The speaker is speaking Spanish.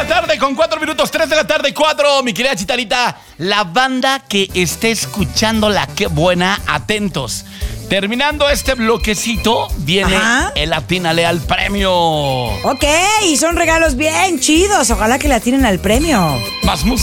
tarde con 4 minutos, 3 de la tarde, 4. Mi querida Chitalita, la banda que esté escuchando La Qué Buena, atentos. Terminando este bloquecito, viene el atínale al premio. Ok, y son regalos bien chidos. Ojalá que le atinen al premio. Más música.